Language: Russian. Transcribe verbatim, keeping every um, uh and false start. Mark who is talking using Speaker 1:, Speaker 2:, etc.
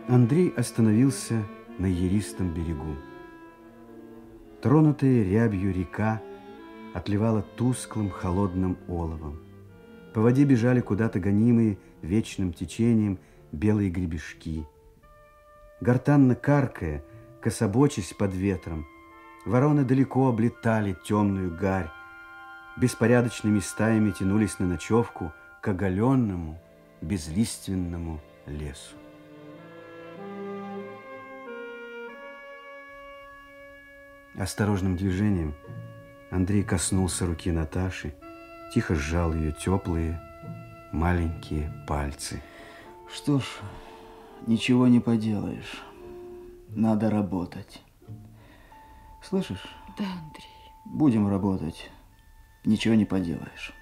Speaker 1: Андрей остановился на елистом берегу. Тронутая рябью река отливала тусклым холодным оловом. По воде бежали куда-то гонимые вечным течением белые гребешки. Гортанно каркая, кособочась под ветром, вороны далеко облетали темную гарь, беспорядочными стаями тянулись на ночевку к оголенному, безлиственному лесу. Осторожным движением Андрей коснулся руки Наташи, тихо сжал ее теплые, маленькие пальцы.
Speaker 2: Что ж, ничего не поделаешь. Надо работать. Слышишь?
Speaker 3: Да, Андрей.
Speaker 2: Будем работать. Ничего не поделаешь.